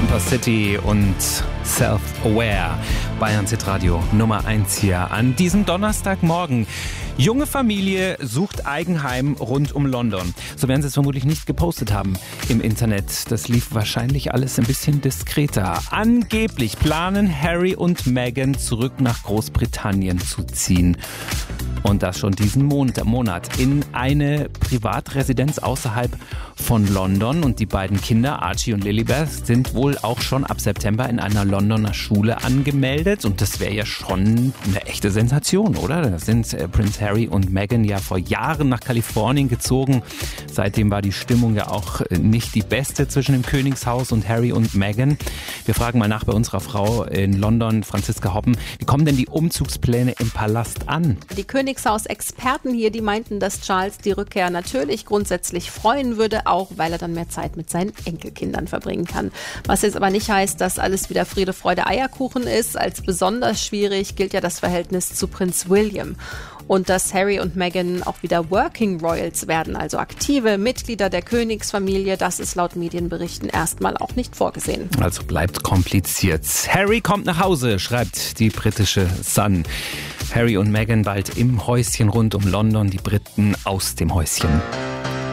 Camper City und Self-Aware. Bayern Hitradio Nummer 1 hier an diesem Donnerstagmorgen. Junge Familie sucht Eigenheim rund um London. So werden sie es vermutlich nicht gepostet haben im Internet. Das lief wahrscheinlich alles ein bisschen diskreter. Angeblich planen Harry und Meghan zurück nach Großbritannien zu ziehen. Und das schon diesen Monat in eine Privatresidenz außerhalb von London. Und die beiden Kinder, Archie und Lilibet, sind wohl auch schon ab September in einer Londoner Schule angemeldet. Und das wäre ja schon eine echte Sensation, oder? Da sind Prince Harry und Meghan ja vor Jahren nach Kalifornien gezogen. Seitdem war die Stimmung ja auch nicht die beste zwischen dem Königshaus und Harry und Meghan. Wir fragen mal nach bei unserer Frau in London, Franziska Hoppen. Wie kommen denn die Umzugspläne im Palast an? Die Königshaus-Experten hier, die meinten, dass Charles die Rückkehr natürlich grundsätzlich freuen würde, auch weil er dann mehr Zeit mit seinen Enkelkindern verbringen kann. Was jetzt aber nicht heißt, dass alles wieder Friede, Freude, Eierkuchen ist. Als besonders schwierig gilt ja das Verhältnis zu Prinz William. Und dass Harry und Meghan auch wieder Working Royals werden, also aktive Mitglieder der Königsfamilie, das ist laut Medienberichten erstmal auch nicht vorgesehen. Also bleibt kompliziert. Harry kommt nach Hause, schreibt die britische Sun. Harry und Meghan bald im Häuschen rund um London, die Briten aus dem Häuschen.